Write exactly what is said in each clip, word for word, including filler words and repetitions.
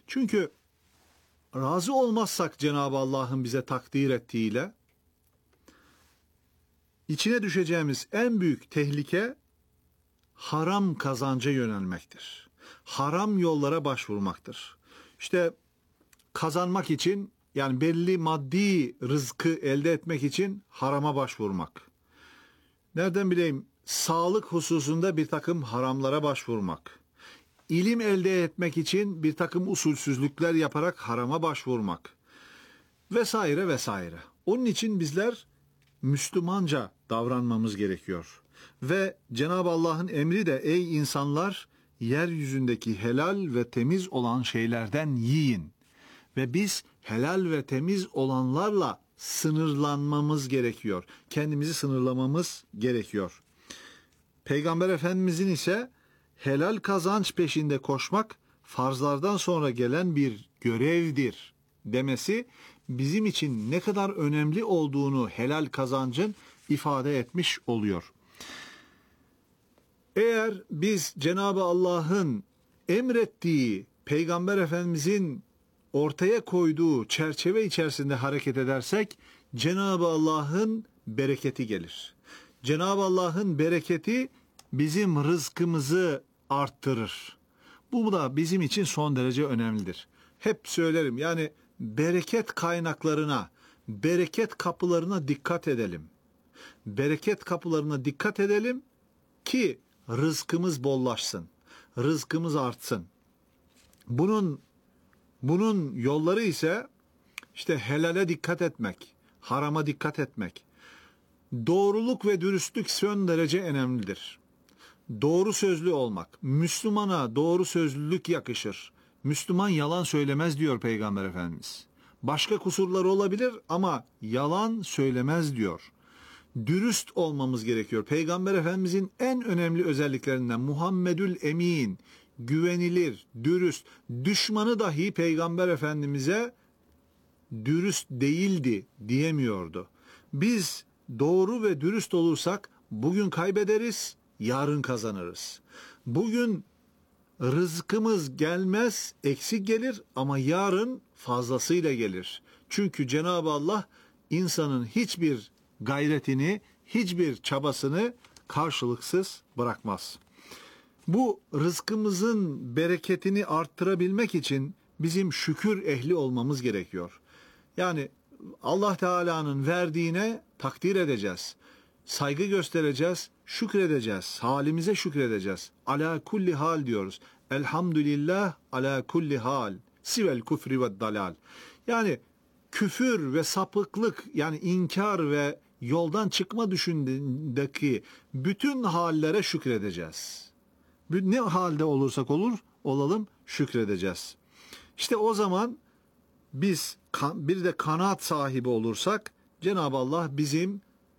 Çünkü razı olmazsak Cenab-ı Allah'ın bize takdir ettiğiyle içine düşeceğimiz en büyük tehlike haram kazanca yönelmektir. Haram yollara başvurmaktır. İşte kazanmak için, yani belli maddi rızkı elde etmek için harama başvurmak. Nereden bileyim, sağlık hususunda bir takım haramlara başvurmak. İlim elde etmek için bir takım usulsüzlükler yaparak harama başvurmak. Vesaire vesaire. Onun için bizler Müslümanca davranmamız gerekiyor. Ve Cenab-ı Allah'ın emri de ey insanlar, yeryüzündeki helal ve temiz olan şeylerden yiyin. Ve biz helal ve temiz olanlarla sınırlanmamız gerekiyor. Kendimizi sınırlamamız gerekiyor. Peygamber Efendimizin ise helal kazanç peşinde koşmak farzlardan sonra gelen bir görevdir demesi bizim için ne kadar önemli olduğunu helal kazancın ifade etmiş oluyor. Eğer biz Cenab-ı Allah'ın emrettiği, Peygamber Efendimizin ortaya koyduğu çerçeve içerisinde hareket edersek Cenab-ı Allah'ın bereketi gelir. Cenab-ı Allah'ın bereketi bizim rızkımızı arttırır. Bu da bizim için son derece önemlidir. Hep söylerim, yani bereket kaynaklarına, bereket kapılarına dikkat edelim. Bereket kapılarına dikkat edelim ki rızkımız bollaşsın, rızkımız artsın. Bunun bunun yolları ise işte helale dikkat etmek, harama dikkat etmek. Doğruluk ve dürüstlük son derece önemlidir. Doğru sözlü olmak. Müslümana doğru sözlülük yakışır. Müslüman yalan söylemez diyor Peygamber Efendimiz. Başka kusurlar olabilir ama yalan söylemez diyor. Dürüst olmamız gerekiyor. Peygamber Efendimizin en önemli özelliklerinden Muhammedül Emin, güvenilir, dürüst. Düşmanı dahi Peygamber Efendimiz'e dürüst değildi diyemiyordu. Biz doğru ve dürüst olursak bugün kaybederiz, yarın kazanırız. Bugün rızkımız gelmez, eksik gelir ama yarın fazlasıyla gelir. Çünkü Cenab-ı Allah insanın hiçbir gayretini, hiçbir çabasını karşılıksız bırakmaz. Bu rızkımızın bereketini arttırabilmek için bizim şükür ehli olmamız gerekiyor. Yani Allah Teala'nın verdiğine takdir edeceğiz. Saygı göstereceğiz, şükredeceğiz. Halimize şükredeceğiz. Ala kulli hal diyoruz. Elhamdülillah ala kulli hal. Sivel küfri ve dalal. Yani küfür ve sapıklık, yani inkar ve yoldan çıkma düşündeki bütün hallere şükredeceğiz. Ne halde olursak olur, olalım şükredeceğiz. İşte o zaman biz bir de kanaat sahibi olursak Cenab-ı Allah bizim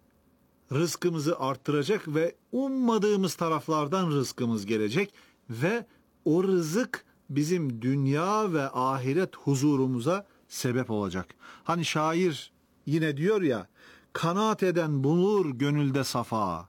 rızkımızı arttıracak ve ummadığımız taraflardan rızkımız gelecek ve o rızık bizim dünya ve ahiret huzurumuza sebep olacak. Hani şair yine diyor ya, kanaat eden bulur gönülde safa,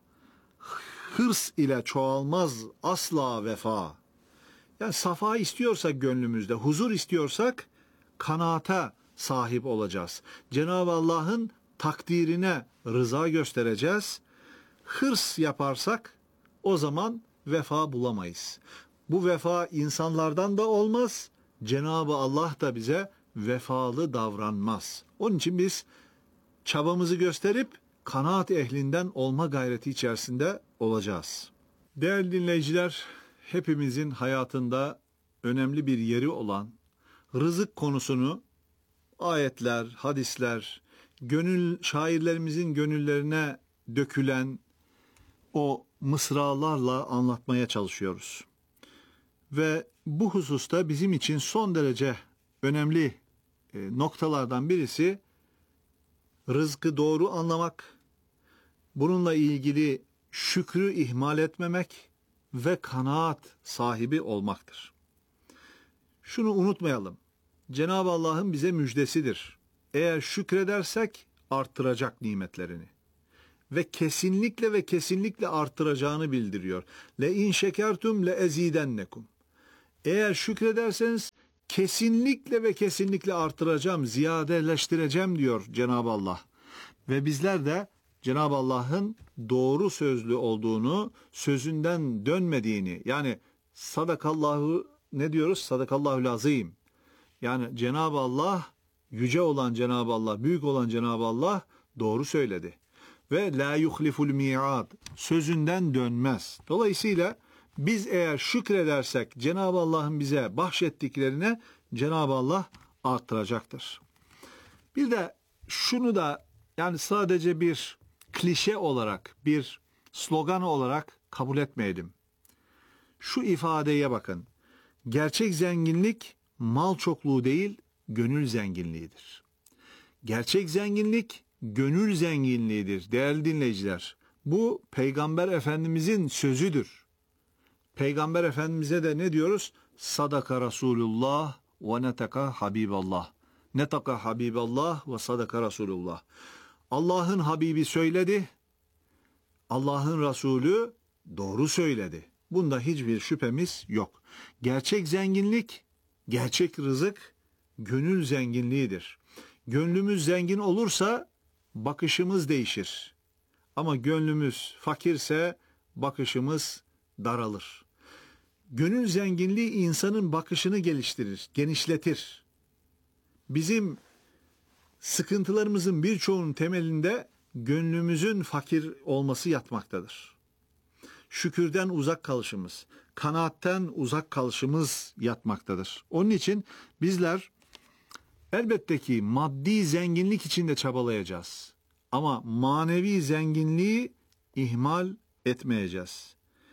hırs ile çoğalmaz asla vefa. Yani safa istiyorsak gönlümüzde, huzur istiyorsak kanaata sahip olacağız. Cenab-ı Allah'ın takdirine rıza göstereceğiz. Hırs yaparsak o zaman vefa bulamayız. Bu vefa insanlardan da olmaz. Cenab-ı Allah da bize vefalı davranmaz. Onun için biz çabamızı gösterip kanaat ehlinden olma gayreti içerisinde olacağız. Değerli dinleyiciler, hepimizin hayatında önemli bir yeri olan rızık konusunu ayetler, hadisler, gönül şairlerimizin gönüllerine dökülen o mısralarla anlatmaya çalışıyoruz. Ve bu hususta bizim için son derece önemli noktalardan birisi rızkı doğru anlamak, bununla ilgili şükrü ihmal etmemek ve kanaat sahibi olmaktır. Şunu unutmayalım. Cenab-ı Allah'ın bize müjdesidir. Eğer şükredersek arttıracak nimetlerini. Ve kesinlikle ve kesinlikle arttıracağını bildiriyor. Le in şekertum le ezidennekum. Eğer şükrederseniz kesinlikle ve kesinlikle artıracağım, ziyadeleştireceğim diyor Cenab-ı Allah. Ve bizler de Cenab-ı Allah'ın doğru sözlü olduğunu, sözünden dönmediğini, yani sadakallahu ne diyoruz? Sadakallahul azim. Yani Cenab-ı Allah, yüce olan Cenab-ı Allah, büyük olan Cenab-ı Allah doğru söyledi. Ve la yuhliful mi'ad, sözünden dönmez. Dolayısıyla biz eğer şükredersek Cenab-ı Allah'ın bize bahşettiklerine Cenab-ı Allah arttıracaktır. Bir de şunu da, yani sadece bir klişe olarak, bir slogan olarak kabul etmeyelim. Şu ifadeye bakın. Gerçek zenginlik mal çokluğu değil, gönül zenginliğidir. Gerçek zenginlik gönül zenginliğidir değerli dinleyiciler. Bu Peygamber Efendimizin sözüdür. Peygamber Efendimiz'e de ne diyoruz? Sadaka Resulullah ve netaka Habiballah. Netaka Habiballah ve sadaka Resulullah. Allah'ın Habibi söyledi, Allah'ın Resulü doğru söyledi. Bunda hiçbir şüphemiz yok. Gerçek zenginlik, gerçek rızık, gönül zenginliğidir. Gönlümüz zengin olursa bakışımız değişir. Ama gönlümüz fakirse bakışımız daralır. Gönül zenginliği insanın bakışını geliştirir, genişletir. Bizim sıkıntılarımızın birçoğunun temelinde gönlümüzün fakir olması yatmaktadır. Şükürden uzak kalışımız, kanaatten uzak kalışımız yatmaktadır. Onun için bizler elbette ki maddi zenginlik için de çabalayacağız. Ama manevi zenginliği ihmal etmeyeceğiz.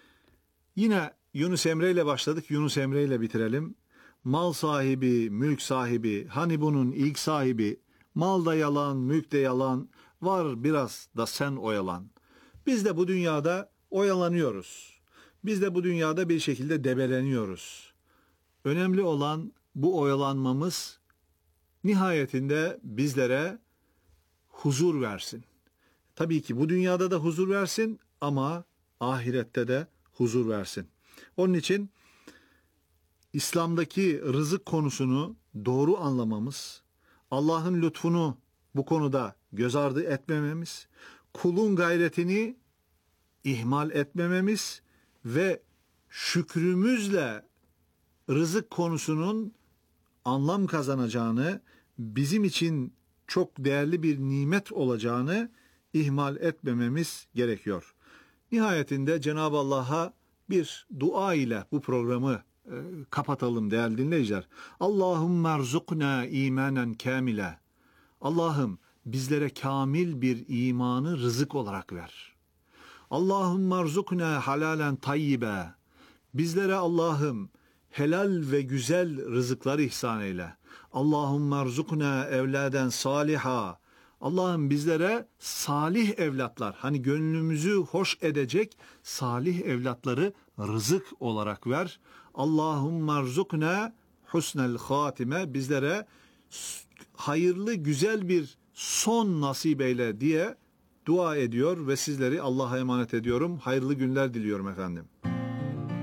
Yine Yunus Emre ile başladık, Yunus Emre ile bitirelim. Mal sahibi, mülk sahibi, hani bunun ilk sahibi, mal da yalan, mülk de yalan, var biraz da sen oyalan. Biz de bu dünyada oyalanıyoruz. Biz de bu dünyada bir şekilde debeleniyoruz. Önemli olan bu oyalanmamız nihayetinde bizlere huzur versin. Tabii ki bu dünyada da huzur versin ama ahirette de huzur versin. Onun için İslam'daki rızık konusunu doğru anlamamız, Allah'ın lütfunu bu konuda göz ardı etmememiz, kulun gayretini ihmal etmememiz ve şükrümüzle rızık konusunun anlam kazanacağını, bizim için çok değerli bir nimet olacağını ihmal etmememiz gerekiyor. Nihayetinde Cenab-ı Allah'a bir dua ile bu programı e, kapatalım değerli dinleyiciler. Allahümme erzukna imanen kamile. Allah'ım bizlere kamil bir imanı rızık olarak ver. Allahümme erzukna halalen tayyibe. Bizlere Allah'ım helal ve güzel rızıklar ihsan eyle. Allahümme erzukna evladen saliha. Allah'ım bizlere salih evlatlar, hani gönlümüzü hoş edecek salih evlatları rızık olarak ver. Allahümme erzukna husnel hatime. Bizlere hayırlı güzel bir son nasip eyle diye dua ediyor ve sizleri Allah'a emanet ediyorum. Hayırlı günler diliyorum efendim.